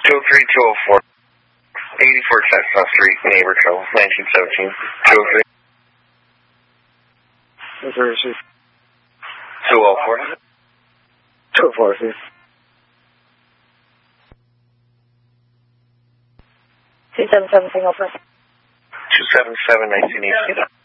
203-204. 84 Chestnut Street, Naperville, 1917. 203. 204. 204, please. 277 Singapore. 277 1918.